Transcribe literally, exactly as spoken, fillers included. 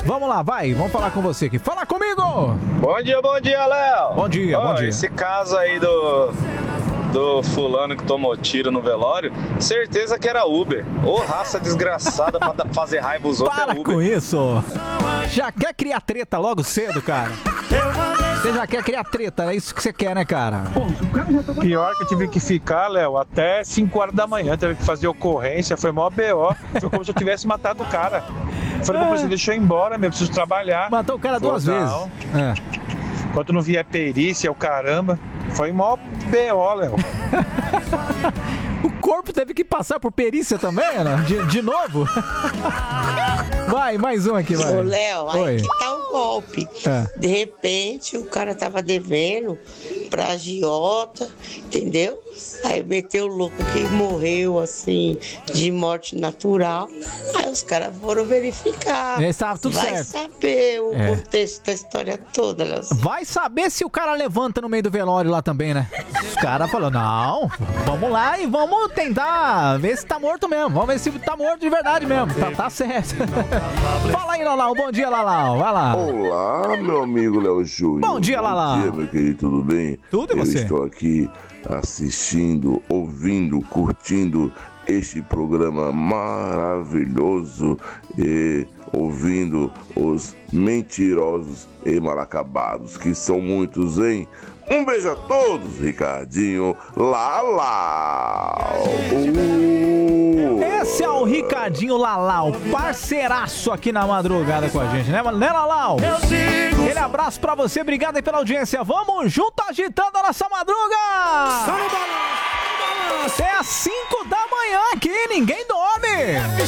Vamos lá, vai, vamos falar com você aqui. Fala comigo! Bom dia, bom dia, Léo. Bom dia, oh, bom dia. Esse caso aí do, do fulano que tomou tiro no velório, certeza que era Uber. Ô, raça desgraçada pra fazer raiva os outros. Para é Uber. com isso! Já quer criar treta logo cedo, cara? Você já quer criar treta, é isso que você quer, né, cara? Pior que eu tive que ficar, Léo, até cinco horas da manhã, teve que fazer ocorrência, foi mó B O. Foi como se eu tivesse matado o cara. Falei, pô, você deixou eu ir embora, meu, preciso trabalhar. Matou o cara Falou, duas não. vezes. É. Enquanto não vier perícia, o caramba. Foi mó B O, Léo. O corpo teve que passar por perícia também, Ana? De, de novo? Vai, mais um aqui, vai. Ô, Léo, aí Oi. que tá o golpe. É. De repente, o cara tava devendo pra agiota, entendeu? Aí meteu o louco que morreu, assim, de morte natural. Aí os caras foram verificar. É, estava tudo Vai certo. saber o É. contexto da história toda, Léo. Vai saber se o cara levanta no meio do velório lá também, né? Os caras falaram, não, vamos lá e vamos tentar ver se tá morto mesmo. Vamos ver se tá morto de verdade mesmo. Tá, tá certo. Fala aí, Lalau. Bom dia, Lalau. Vai lá. Olá, meu amigo Léo Júnior. Bom dia, Lalau. Bom dia, meu querido, tudo bem? Tudo e Eu você? estou aqui assistindo, ouvindo, curtindo este programa maravilhoso e ouvindo os mentirosos e mal acabados, que são muitos, hein? Um beijo a todos, Ricardinho Lalau. Uh! Esse é o Ricardinho Lalau, parceiraço aqui na madrugada com a gente, né, né Lalau? Aquele abraço pra você, obrigado aí pela audiência. Vamos junto agitando a nossa madruga! Até às cinco da manhã aqui, ninguém dorme!